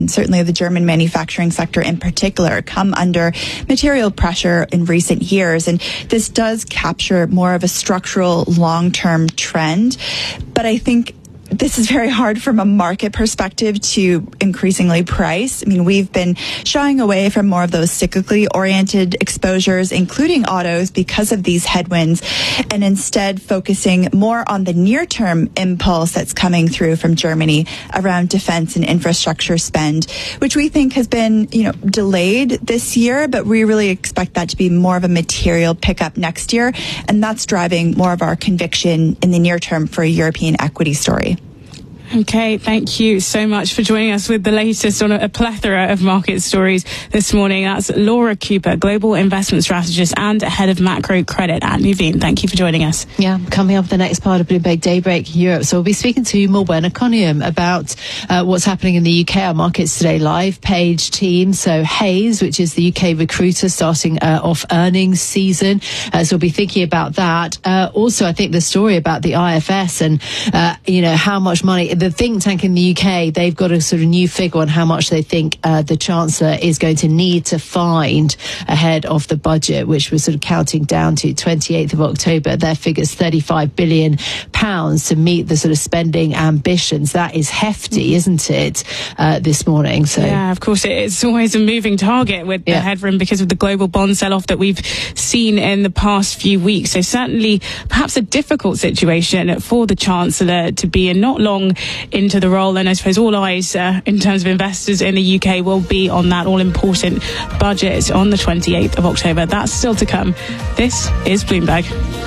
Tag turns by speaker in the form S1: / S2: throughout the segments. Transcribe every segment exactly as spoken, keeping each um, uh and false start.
S1: certainly the German manufacturing sector in particular, come under material pressure in recent years. And this does capture more of a structural long-term trend. But I think this is very hard from a market perspective to increasingly price. I mean, we've been shying away from more of those cyclically oriented exposures, including autos, because of these headwinds, and instead focusing more on the near-term impulse that's coming through from Germany around defense and infrastructure spend, which we think has been, you know, delayed this year, but we really expect that to be more of a material pickup next year, and that's driving more of our conviction in the near term for a European equity story.
S2: Okay, thank you so much for joining us with the latest on a, a plethora of market stories this morning. That's Laura Cooper, Global Investment Strategist and Head of Macro Credit at Nuveen. Thank you for joining us.
S3: Yeah, coming up the next part of Bloomberg Daybreak Europe. So we'll be speaking to Morwen Economium about uh, what's happening in the U K. Our markets today live page team. So Hays, which is the U K recruiter starting uh, off earnings season. Uh, so we'll be thinking about that. Uh, also, I think the story about the I F S and, uh, you know, how much money... The think tank in the U K, they've got a sort of new figure on how much they think uh, the Chancellor is going to need to find ahead of the budget, which we're sort of counting down to twenty-eighth of October. Their figure's thirty-five billion pounds to meet the sort of spending ambitions. That is hefty, isn't it, uh, this morning? So
S2: yeah, of course, it's always a moving target with the yeah. headroom because of the global bond sell-off that we've seen in the past few weeks. So certainly perhaps a difficult situation for the Chancellor to be in not long into the role, and I suppose all eyes uh, in terms of investors in the U K will be on that all-important budget on the twenty-eighth of October. That's still to come. This is Bloomberg.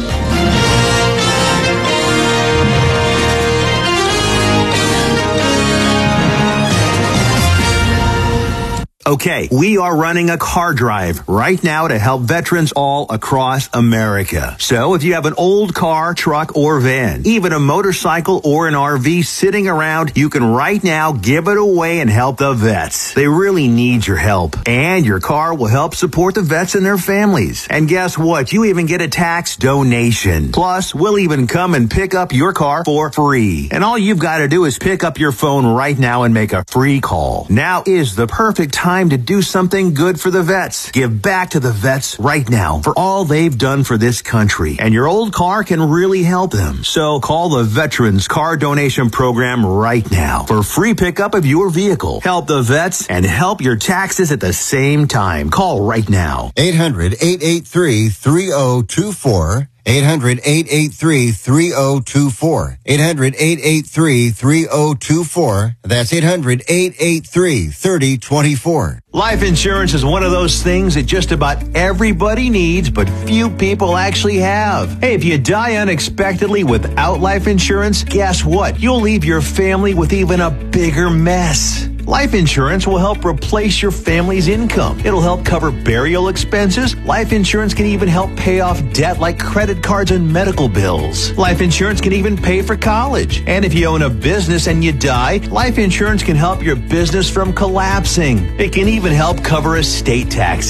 S4: Okay, we are running a car drive right now to help veterans all across America. So if you have an old car, truck, or van, even a motorcycle or an R V sitting around, you can right now give it away and help the vets. They really need your help. And your car will help support the vets and their families. And guess what? You even get a tax donation. Plus, we'll even come and pick up your car for free. And all you've got to do is pick up your phone right now and make a free call. Now is the perfect time to do something good for the vets. Give back to the vets right now for all they've done for this country. And your old car can really help them. So call the Veterans Car Donation Program right now for free pickup of your vehicle. Help the vets and help your taxes at the same time. Call right now.
S5: eight hundred, eight eight three, three oh two four. eight hundred, eight eight three, three oh two four. eight hundred, eight eight three, three oh two four. That's eight hundred, eight eight three, three oh two four.
S4: Life insurance is one of those things that just about everybody needs, but few people actually have. Hey, if you die unexpectedly without life insurance, guess what? You'll leave your family with even a bigger mess. Life insurance will help replace your family's income. It'll help cover burial expenses. Life insurance can even help pay off debt like credit cards and medical bills. Life insurance can even pay for college. And if you own a business and you die, life insurance can help your business from collapsing. It can even help cover estate taxes.